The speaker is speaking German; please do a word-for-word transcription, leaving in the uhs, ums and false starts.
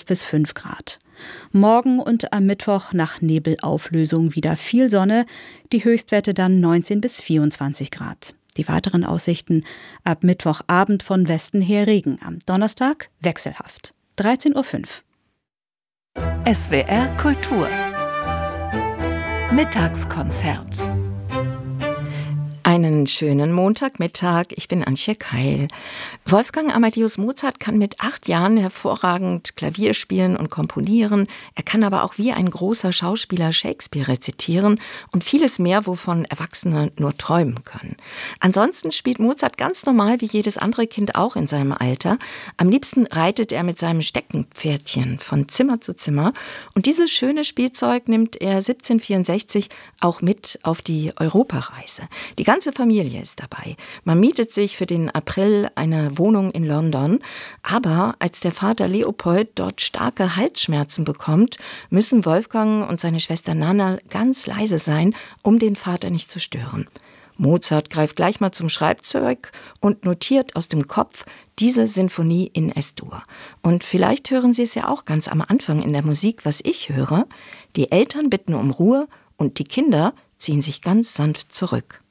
bis fünf Grad. Morgen und am Mittwoch nach Nebelauflösung wieder viel Sonne, die Höchstwerte dann neunzehn bis vierundzwanzig Grad. Die weiteren Aussichten: ab Mittwochabend von Westen her Regen, am Donnerstag wechselhaft. dreizehn Uhr fünf. S W R Kultur Mittagskonzert. Einen schönen Montagmittag, ich bin Antje Keil. Wolfgang Amadeus Mozart kann mit acht Jahren hervorragend Klavier spielen und komponieren. Er kann aber auch wie ein großer Schauspieler Shakespeare rezitieren und vieles mehr, wovon Erwachsene nur träumen können. Ansonsten spielt Mozart ganz normal wie jedes andere Kind auch in seinem Alter. Am liebsten reitet er mit seinem Steckenpferdchen von Zimmer zu Zimmer. Und dieses schöne Spielzeug nimmt er siebzehnhundertvierundsechzig auch mit auf die Europareise. Die ganze Familie ist dabei. Man mietet sich für den April eine Wohnung in London. Aber als der Vater Leopold dort starke Halsschmerzen bekommt, müssen Wolfgang und seine Schwester Nana ganz leise sein, um den Vater nicht zu stören. Mozart greift gleich mal zum Schreibzeug und notiert aus dem Kopf diese Sinfonie in Es-Dur. Und vielleicht hören Sie es ja auch ganz am Anfang in der Musik, was ich höre. Die Eltern bitten um Ruhe und die Kinder ziehen sich ganz sanft zurück.